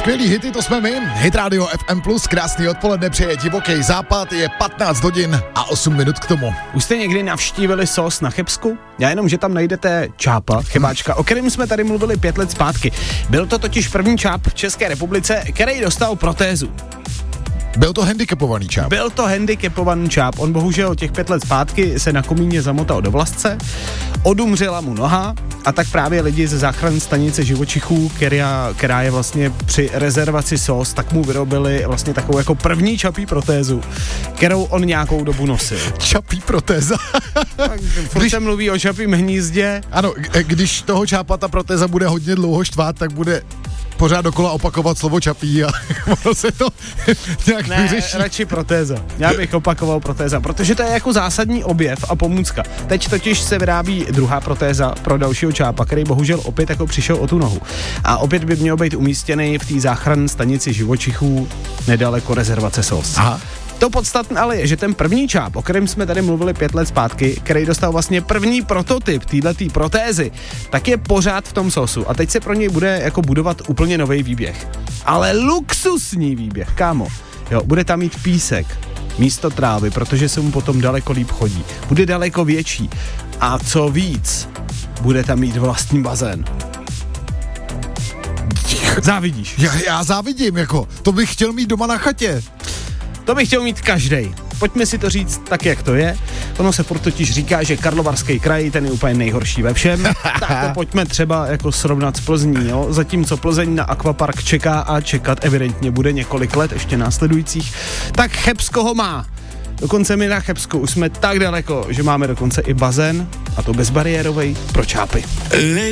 Skvělý hity, to jsme my. Hit Radio FM+, krásný odpoledne, přeje divoký západ, je 15 hodin a 8 minut k tomu. Už jste někdy navštívili SOS na Chebsku? Já jenom, že tam najdete čápa, chebáčka, o kterém jsme tady mluvili 5 let zpátky. Byl to totiž první čáp v České republice, který dostal protézu. Byl to handicapovaný čáp. Byl to handicapovaný čáp. On bohužel těch 5 let zpátky se na komíně zamotal do vlasce, odumřela mu noha a tak právě lidi ze záchranné stanice živočichů, která je vlastně při rezervaci SOS, tak mu vyrobili vlastně takovou jako první čapí protézu, kterou on nějakou dobu nosil. Čapí protéza. Furt se mluví o čapím hnízdě. Ano, když toho čápa ta protéza bude hodně dlouho štvát, tak bude pořád dokola opakovat slovo čapí a ono se to nějak vyřeší. Ne, radši protéza. Já bych opakoval protéza, protože to je jako zásadní objev a pomůcka. Teď totiž se vyrábí druhá protéza pro dalšího čápa, který bohužel opět jako přišel o tu nohu. A opět by měl být umístěný v té záchranné stanici živočichů nedaleko rezervace SOS. Aha. To podstatné ale je, že ten první čáp, o kterém jsme tady mluvili 5 let zpátky, který dostal vlastně první prototyp téhletý protézy, tak je pořád v tom SOSu a teď se pro něj bude jako budovat úplně nový výběh. Ale luxusní výběh, kámo. Jo, bude tam mít písek místo trávy, protože se mu potom daleko líp chodí. Bude daleko větší a co víc, bude tam mít vlastní bazén. Závidíš? Já závidím, jako, to bych chtěl mít doma na chatě. To bych chtěl mít každej. Pojďme si to říct tak, jak to je. Ono se furt totiž říká, že Karlovarský kraj, ten je úplně nejhorší ve všem. Tak to pojďme třeba jako srovnat s Plzní, jo. Zatímco Plzeň na akvapark čeká a čekat evidentně bude několik let ještě následujících, tak Chebsko ho má. Dokonce my na Chebsku už jsme tak daleko, že máme dokonce i bazén, a to bezbariérovej pro čápy.